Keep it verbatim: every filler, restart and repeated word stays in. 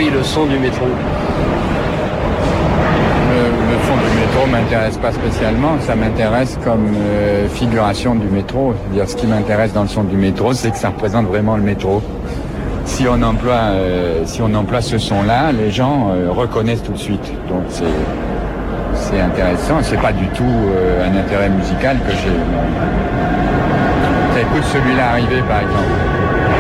bruit, le son du métro? Le, le son du métro m'intéresse pas spécialement, ça m'intéresse comme euh, figuration du métro. C'est-à-dire, ce qui m'intéresse dans le son du métro, c'est que ça représente vraiment le métro. Si on emploie, euh, si on emploie ce son-là, les gens euh, reconnaissent tout de suite. Donc c'est, c'est intéressant. C'est pas du tout euh, un intérêt musical que j'ai. T'écoutes celui-là arriver, par exemple.